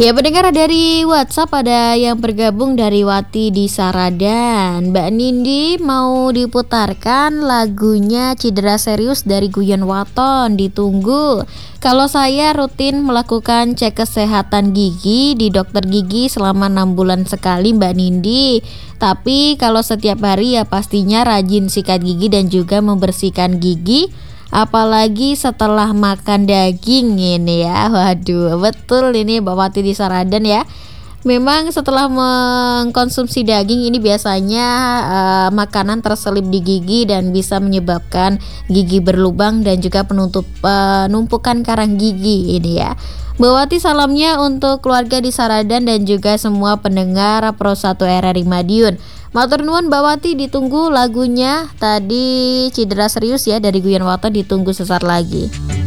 Ya, pendengar dari WhatsApp ada yang bergabung dari Wati di Saradan. Mbak Nindi mau diputarkan lagunya Cidera Serius dari Guyon Waton, ditunggu. Kalau saya rutin melakukan cek kesehatan gigi di dokter gigi selama 6 bulan sekali Mbak Nindi. Tapi kalau setiap hari ya pastinya rajin sikat gigi dan juga membersihkan gigi. Apalagi setelah makan daging ini ya. Waduh, betul ini Mbak Wati di Saradan ya. Memang setelah mengkonsumsi daging ini biasanya makanan terselip di gigi dan bisa menyebabkan gigi berlubang dan juga penumpukan karang gigi ini ya. Mbak Wati salamnya untuk keluarga di Saradan dan juga semua pendengar Pro 1 RRI Madiun. Matur nuwun Mbak Wati, ditunggu lagunya tadi Cidera Serius ya dari Guyon Waton, ditunggu sesaat lagi.